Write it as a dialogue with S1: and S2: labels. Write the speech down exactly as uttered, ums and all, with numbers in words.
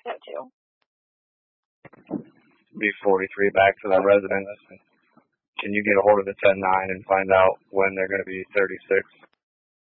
S1: so too.
S2: B forty-three back to the residents. Can you get a hold of the ten nine and find out when they're going to be thirty-six?